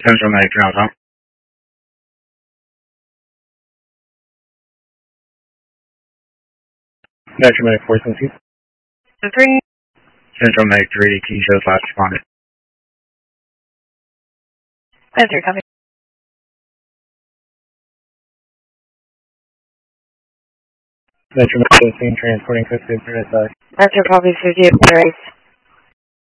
Central Night Ground, huh? Metro Medic 472. 3. Central Night 3, can you show us last responded? Metro, copy. Metro Medic 15, transporting custody for SI. Metro, copy 58 Paris.